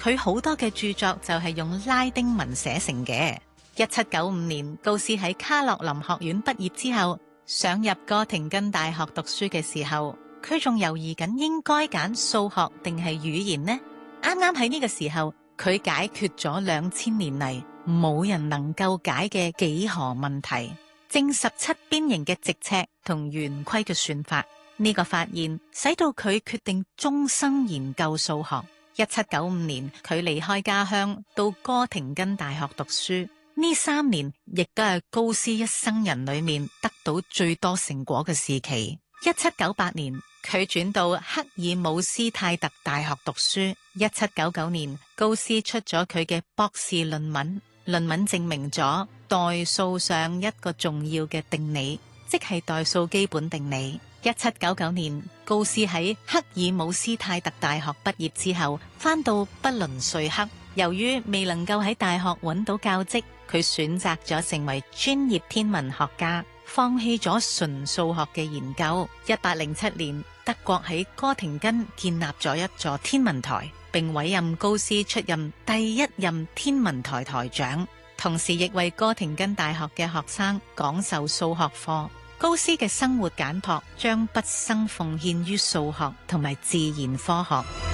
佢好多嘅著作就係用拉丁文寫成嘅。1795年，高斯喺卡洛林學院畢業之後，想入哥廷根大學讀書嘅時候，佢仲猶豫緊應該揀數學定係語言呢？啱啱喺呢個時候，佢解決咗2000年嚟冇人能夠解嘅幾何問題，正17邊形嘅直尺同圓規嘅算法。呢個發現使到佢決定終生研究數學。1795年，佢離開家鄉到哥廷根大學讀書。呢3年亦都係高斯一生人裏面得到最多成果嘅時期。1798年，佢轉到克爾姆斯泰特大學讀書。1799年，高斯出咗佢嘅博士論文，論文證明咗代數上一個重要嘅定理，即係代數基本定理。1799年，高斯喺克爾姆斯泰特大學畢業之後，返到不倫瑞克。由於未能夠喺大學揾到教職，佢選擇咗成為專業天文學家，放棄咗純數學嘅研究。1807年，德國喺哥廷根建立咗一座天文台，並委任高斯出任第一任天文台台長，同時亦為哥廷根大學嘅學生講授數學課。高斯嘅生活簡樸，將畢生奉獻於數學同埋自然科學。